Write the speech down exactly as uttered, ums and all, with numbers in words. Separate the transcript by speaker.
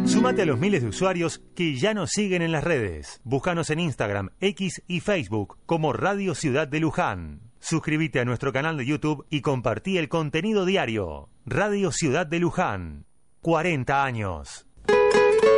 Speaker 1: Súmate a los miles de usuarios que ya nos siguen en las redes. Búscanos en Instagram, X y Facebook como Radio Ciudad de Luján. Suscríbete a nuestro canal de YouTube y compartí el contenido diario. Radio Ciudad de Luján. cuarenta años.